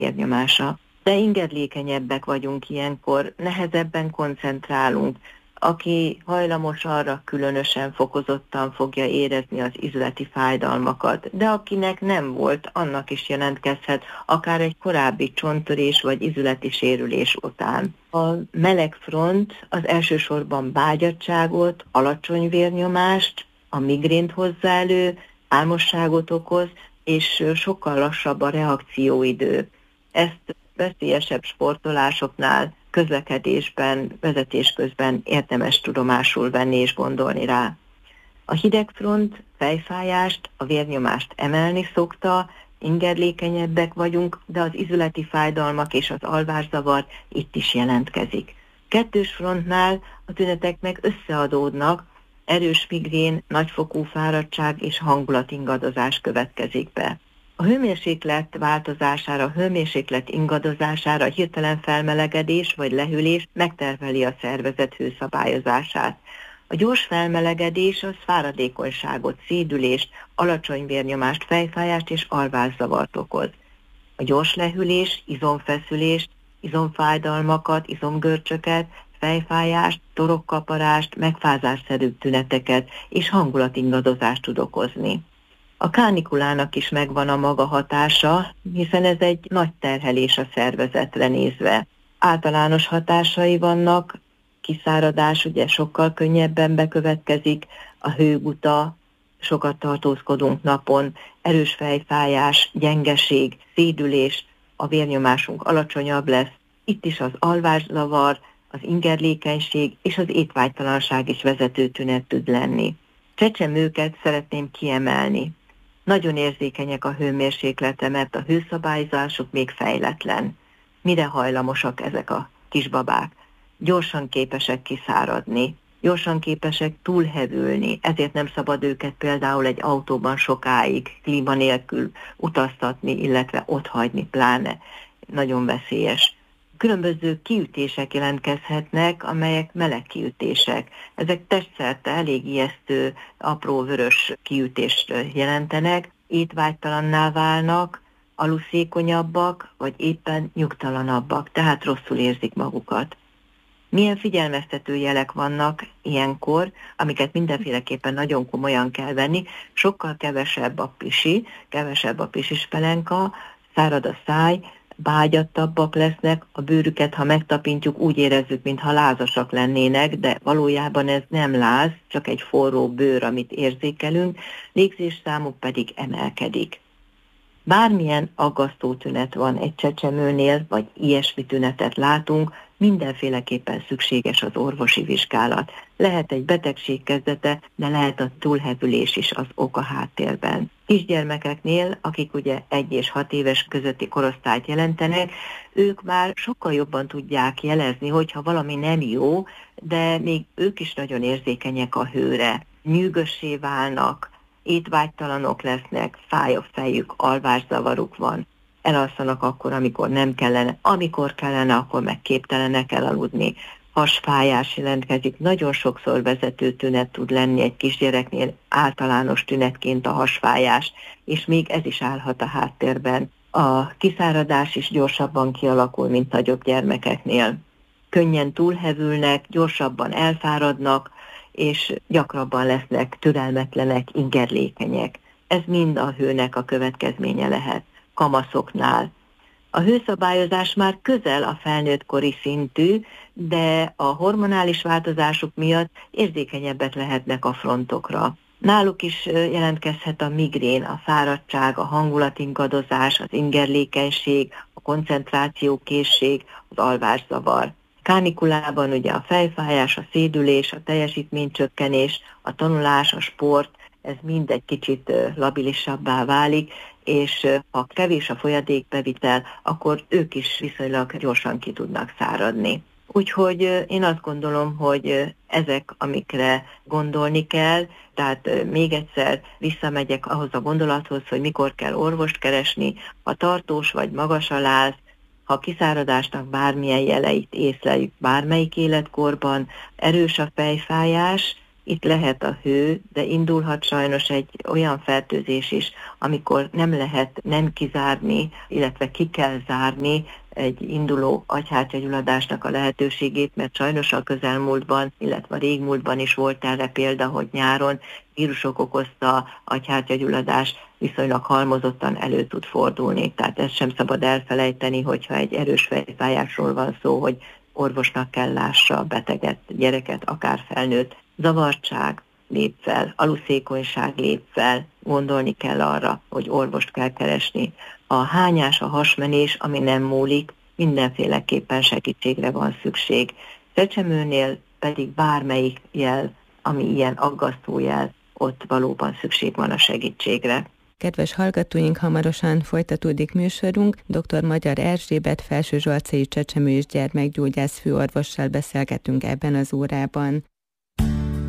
vérnyomása. De ingerlékenyebbek vagyunk ilyenkor, nehezebben koncentrálunk. Aki hajlamos arra, különösen fokozottan fogja érezni az izületi fájdalmakat, de akinek nem volt, annak is jelentkezhet, akár egy korábbi csonttörés vagy izületi sérülés után. A meleg front az elsősorban bágyadtságot, alacsony vérnyomást, a migrént hozzá elő, álmosságot okoz, és sokkal lassabb a reakcióidő. Ezt veszélyesebb sportolásoknál, közlekedésben, vezetés közben érdemes tudomásul venni és gondolni rá. A hidegfront fejfájást, a vérnyomást emelni szokta, ingerlékenyebbek vagyunk, de az izületi fájdalmak és az alvászavar itt is jelentkezik. Kettős frontnál a tünetek meg összeadódnak, erős migrén, nagyfokú fáradtság és hangulatingadozás következik be. A hőmérséklet változására, a hőmérséklet ingadozására, a hirtelen felmelegedés vagy lehűlés megterheli a szervezet hőszabályozását. A gyors felmelegedés az fáradékonyságot, szédülést, alacsony vérnyomást, fejfájást és alvászavart okoz. A gyors lehűlés, izomfeszülést, izomfájdalmakat, izomgörcsöket, fejfájást, torokkaparást, megfázásszerű tüneteket és hangulatingadozást tud okozni. A kánikulának is megvan a maga hatása, hiszen ez egy nagy terhelés a szervezetre nézve. Általános hatásai vannak, kiszáradás ugye sokkal könnyebben bekövetkezik, a hőguta, sokat tartózkodunk napon, erős fejfájás, gyengeség, szédülés, a vérnyomásunk alacsonyabb lesz, itt is az alvászavar, az ingerlékenység és az étvágytalanság is vezető tünet tud lenni. Csecsemőket szeretném kiemelni. Nagyon érzékenyek a hőmérsékletre, mert a hőszabályzásuk még fejletlen. Mire hajlamosak ezek a kisbabák? Gyorsan képesek kiszáradni, gyorsan képesek túlhevülni, ezért nem szabad őket például egy autóban sokáig klíma nélkül utaztatni, illetve otthagyni, pláne nagyon veszélyes. Különböző kiütések jelentkezhetnek, amelyek meleg kiütések. Ezek testszerte elég ijesztő, apró vörös kiütést jelentenek, étvágytalanná válnak, aluszékonyabbak, vagy éppen nyugtalanabbak, tehát rosszul érzik magukat. Milyen figyelmeztető jelek vannak ilyenkor, amiket mindenféleképpen nagyon komolyan kell venni, sokkal kevesebb a pisi, kevesebb a pisispelenka, szárad a száj, bágyattabbak lesznek, a bőrüket, ha megtapintjuk, úgy érezzük, mintha lázasak lennének, de valójában ez nem láz, csak egy forró bőr, amit érzékelünk, légzésszámuk pedig emelkedik. Bármilyen aggasztó tünet van egy csecsemőnél, vagy ilyesmi tünetet látunk, mindenféleképpen szükséges az orvosi vizsgálat. Lehet egy betegség kezdete, de lehet a túlhevülés is az oka háttérben. Kisgyermekeknél, akik ugye 1 és 6 éves közötti korosztályt jelentenek, ők már sokkal jobban tudják jelezni, hogyha valami nem jó, de még ők is nagyon érzékenyek a hőre. Nyűgössé válnak, étvágytalanok lesznek, fáj a fejük, alvászavaruk van. Elalszanak akkor, amikor nem kellene, amikor kellene, akkor meg képtelenek elaludni. Hasfájás jelentkezik, nagyon sokszor vezető tünet tud lenni egy kisgyereknél, általános tünetként a hasfájás, és még ez is állhat a háttérben. A kiszáradás is gyorsabban kialakul, mint nagyobb gyermekeknél. Könnyen túlhevülnek, gyorsabban elfáradnak, és gyakrabban lesznek türelmetlenek, ingerlékenyek. Ez mind a hőnek a következménye lehet. Kamaszoknál. A hőszabályozás már közel a felnőttkori szintű, de a hormonális változások miatt érzékenyebbek lehetnek a frontokra. Náluk is jelentkezhet a migrén, a fáradtság, a hangulatingadozás, az ingerlékenység, a koncentrációkészség, az alvászavar. Kánikulában ugye a fejfájás, a szédülés, a teljesítménycsökkenés, a tanulás, a sport, ez mind egy kicsit labilisabbá válik, és ha kevés a folyadékbevitel, akkor ők is viszonylag gyorsan ki tudnak száradni. Úgyhogy én azt gondolom, hogy ezek, amikre gondolni kell, tehát még egyszer visszamegyek ahhoz a gondolathoz, hogy mikor kell orvost keresni, ha tartós vagy magas a láz, ha kiszáradásnak bármilyen jeleit észleljük bármelyik életkorban, erős a fejfájás, Itt lehet a hő, de indulhat sajnos egy olyan fertőzés is, amikor nem lehet nem kizárni, illetve ki kell zárni egy induló agyhártyagyulladásnak a lehetőségét, mert sajnos a közelmúltban, illetve a régmúltban is volt erre példa, hogy nyáron vírusok okozta agyhártyagyulladás viszonylag halmozottan elő tud fordulni. Tehát ezt sem szabad elfelejteni, hogyha egy erős fejfájásról van szó, hogy orvosnak kell lássa a beteget, gyereket, akár felnőtt. Zavartság lép fel, aluszékonyság lép fel, gondolni kell arra, hogy orvost kell keresni. A hányás, a hasmenés, ami nem múlik, mindenféleképpen segítségre van szükség. Csecsemőnél pedig bármelyik jel, ami ilyen aggasztó jel, ott valóban szükség van a segítségre. Kedves hallgatóink, hamarosan folytatódik műsorunk. Dr. Magyar Erzsébet felsőzsolcai csecsemő- és gyermekgyógyász főorvossal beszélgetünk ebben az órában.